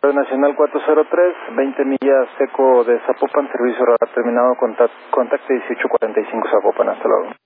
Nacional 403, 20 millas seco de Zapopan, servicio terminado, contacte 1845 Zapopan, hasta luego.